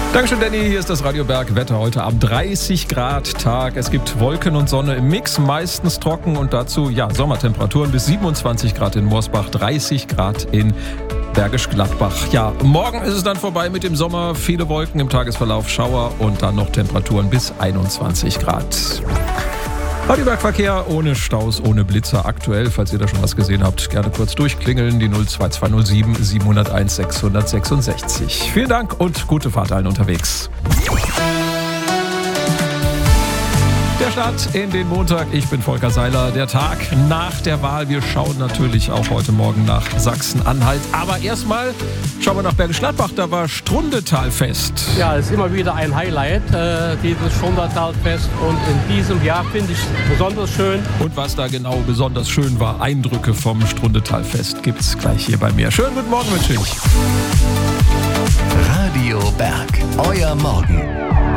Dankeschön, Danny. Hier ist das Radio Berg. Wetter heute am 30 Grad Tag. Es gibt Wolken und Sonne im Mix, meistens trocken und dazu Sommertemperaturen bis 27 Grad in Morsbach, 30 Grad in Bergisch Gladbach. Ja, morgen ist es dann vorbei mit dem Sommer. Viele Wolken im Tagesverlauf, Schauer und dann noch Temperaturen bis 21 Grad. Radio Berg Verkehr ohne Staus, ohne Blitzer. Aktuell, falls ihr da schon was gesehen habt, gerne kurz durchklingeln. Die 02207 701 666. Vielen Dank und gute Fahrt allen unterwegs. Der Start in den Montag. Ich bin Volker Seiler. Der Tag nach der Wahl. Wir schauen natürlich auch heute Morgen nach Sachsen-Anhalt. Aber erstmal schauen wir nach Bergisch Gladbach. Da war Strundetalfest. Ja, es ist immer wieder ein Highlight, dieses Strundetalfest. Und in diesem Jahr finde ich es besonders schön. Und was da genau besonders schön war, Eindrücke vom Strundetalfest, gibt's gleich hier bei mir. Schönen guten Morgen wünsche ich. Radio Berg, euer Morgen.